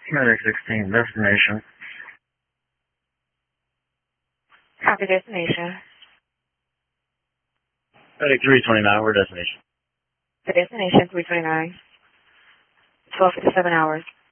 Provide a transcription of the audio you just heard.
Medic 16, destination. Copy destination. Medic 329, we're destination. The destination 329. 12:57 hours.